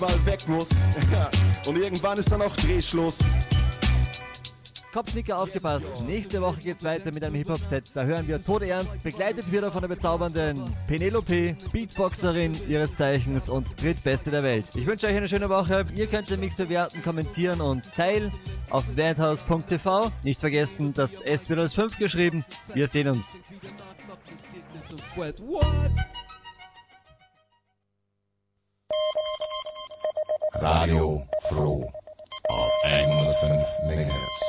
mal weg muss. Ja. Und irgendwann ist dann auch Drehschluss. Kopfnicker, aufgepasst. Nächste Woche geht's weiter mit einem Hip-Hop-Set. Da hören wir Tod ernst, begleitet wieder von der bezaubernden Penelope, Beatboxerin ihres Zeichens und drittbeste der Welt. Ich wünsche euch eine schöne Woche. Ihr könnt den Mix bewerten, kommentieren und teilen auf madhouse.tv. Nicht vergessen, das S wird als 5 geschrieben. Wir sehen uns. Radio Froh auf 105 MHz.